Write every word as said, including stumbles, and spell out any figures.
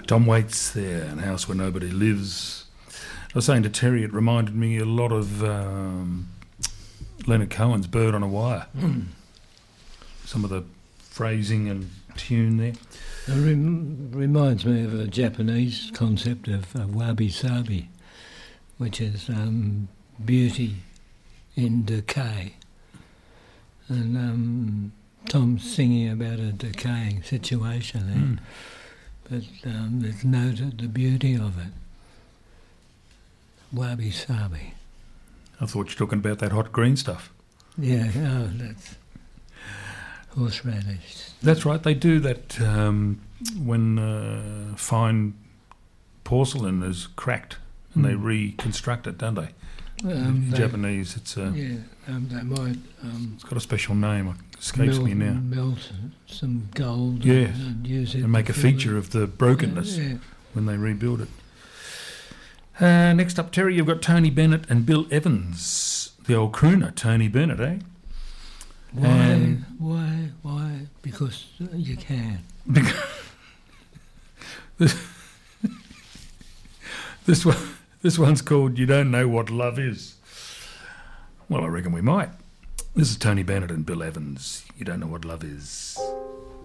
Tom Waits there, and House Where Nobody Lives. I was saying to Terry, it reminded me a lot of um, Leonard Cohen's Bird on a Wire. Mm. Some of the phrasing and tune there. It rem- reminds me of a Japanese concept of uh, wabi-sabi, which is um, beauty in decay. And um, Tom's singing about a decaying situation there, mm. but um, there's noted the beauty of it. Wabi-sabi. I thought you were talking about that hot green stuff. Yeah, oh, that's horseradish. That's right, they do that um, when uh, fine porcelain is cracked and mm. they reconstruct it, don't they? Um, they Japanese, it's a... Yeah, um, they might... Um, it's got a special name, it escapes melt, me now. Melt some gold yeah. and, and use it... And make a feature it. of the brokenness yeah, yeah. when they rebuild it. Uh, next up, Terry, you've got Tony Bennett and Bill Evans, the old crooner, Tony Bennett, eh? Why? Um, why? Why? Because you can. this, this one, this one's called "You Don't Know What Love Is." Well, I reckon we might. This is Tony Bennett and Bill Evans. You don't know what love is.